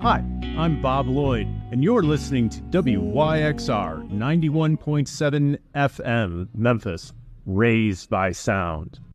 Hi, I'm Bob Lloyd, and you're listening to WYXR 91.7 FM, Memphis, Raised by Sound.